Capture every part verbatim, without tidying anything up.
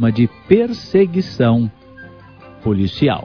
vítima de perseguição policial.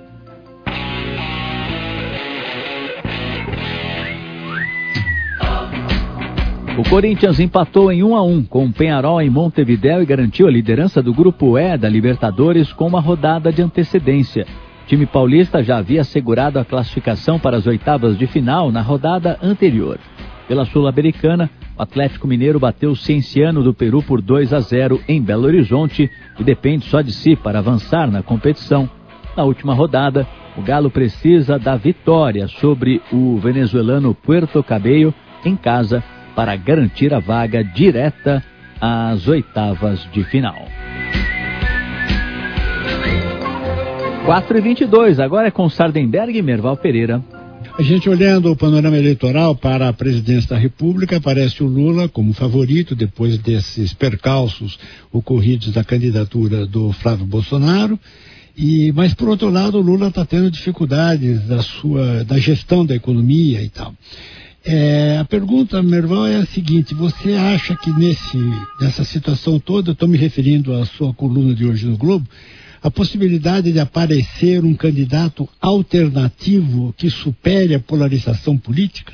O Corinthians empatou em um a um com o Peñarol em Montevidéu e garantiu a liderança do Grupo E da Libertadores com uma rodada de antecedência. O time paulista já havia assegurado a classificação para as oitavas de final na rodada anterior. Pela Sul-Americana, o Atlético Mineiro bateu o Cienciano do Peru por dois a zero em Belo Horizonte e depende só de si para avançar na competição. Na última rodada, o Galo precisa da vitória sobre o venezuelano Puerto Cabello em casa para garantir a vaga direta às oitavas de final. quatro e vinte e dois, agora é com Sardenberg e Merval Pereira. A gente olhando o panorama eleitoral para a presidência da República, aparece o Lula como favorito depois desses percalços ocorridos da candidatura do Flávio Bolsonaro. E, mas, por outro lado, o Lula está tendo dificuldades da sua, da gestão da economia e tal. É, a pergunta, Merval, é a seguinte: você acha que nesse, nessa situação toda, estou me referindo à sua coluna de hoje no Globo, a possibilidade de aparecer um candidato alternativo que supere a polarização política?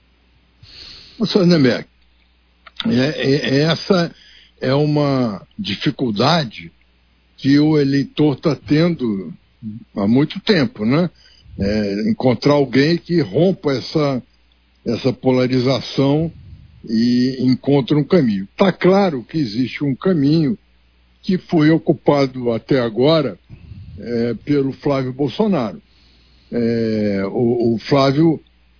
Sardenberg, é, é, essa é uma dificuldade que o eleitor está tendo há muito tempo, né? É, encontrar alguém que rompa essa, essa polarização e encontre um caminho. Está claro que existe um caminho que foi ocupado até agora é, pelo Flávio Bolsonaro. É, o, o Flávio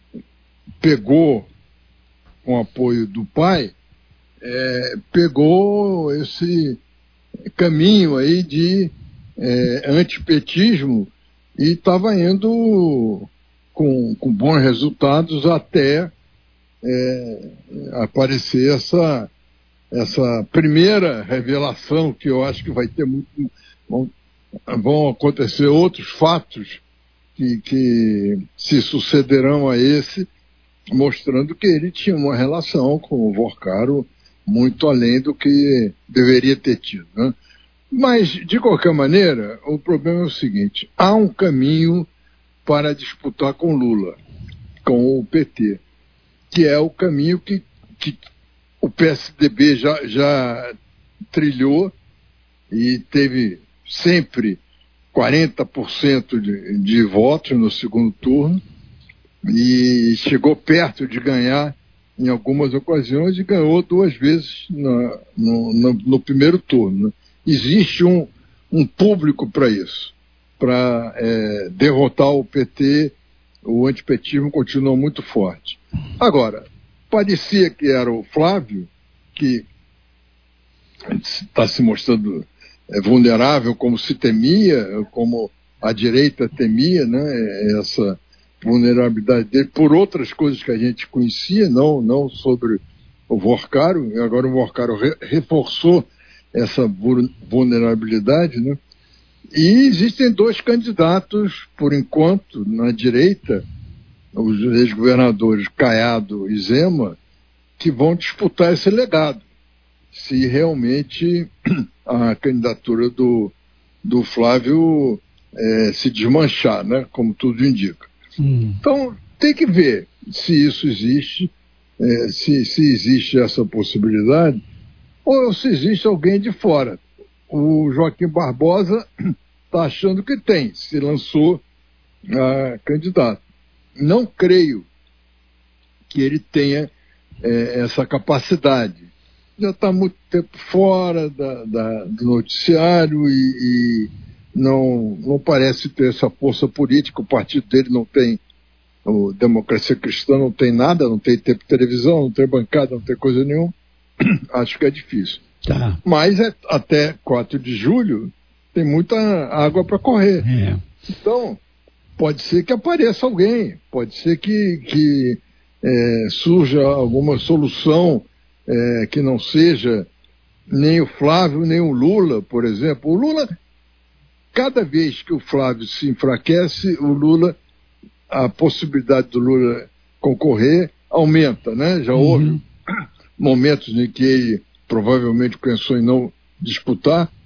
pegou, com apoio do pai, é, pegou esse caminho aí de é, antipetismo e estava indo com, com bons resultados até é, aparecer essa, essa primeira revelação, que eu acho que vai ter muito... Vão, vão acontecer outros fatos que, que se sucederão a esse, mostrando que ele tinha uma relação com o Vorcaro muito além do que deveria ter tido, né? Mas, de qualquer maneira, o problema é o seguinte: há um caminho para disputar com Lula, com o P T, que é o caminho que, que o P S D B já, já trilhou e teve sempre quarenta por cento de, de votos no segundo turno e chegou perto de ganhar em algumas ocasiões e ganhou duas vezes na, no, no, no primeiro turno. Existe um, um público para isso, para é, derrotar o P T. O antipetismo continua muito forte. Agora, parecia que era o Flávio, que está se mostrando é, vulnerável, como se temia, como a direita temia, né, essa vulnerabilidade dele, por outras coisas que a gente conhecia, não, não sobre o Vorcaro. Agora o Vorcaro re, reforçou essa vulnerabilidade, né? E existem dois candidatos, por enquanto, na direita, os ex-governadores Caiado e Zema, que vão disputar esse legado, se realmente a candidatura do, do Flávio é, se desmanchar, né? Como tudo indica. Hum. Então, tem que ver se isso existe, é, se, se existe essa possibilidade, ou se existe alguém de fora. O Joaquim Barbosa está achando que tem, se lançou a candidato. Não creio que ele tenha é, essa capacidade. Já está há muito tempo fora da, da, do noticiário e, e não, não parece ter essa força política. O partido dele não tem, o Democracia Cristã não tem nada, não tem tempo de televisão, não tem bancada, não tem coisa nenhuma. Acho que é difícil. Tá. Mas é, até quatro de julho tem muita água para correr. É. Então, pode ser que apareça alguém, pode ser que, que é, surja alguma solução é, que não seja nem o Flávio, nem o Lula, por exemplo. O Lula, cada vez que o Flávio se enfraquece, o Lula, a possibilidade do Lula concorrer aumenta, né? Já houve uhum. momentos em que ele provavelmente pensou em não disputar,